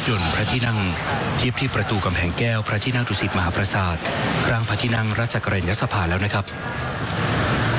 ยนต์พระที่นั่งเทียบที่ประตูกำแพงแก้วพระที่นั่งดุสิตมหาปราสาทกลางพระที่นั่งราชกรณียสภาแล้วนะครับ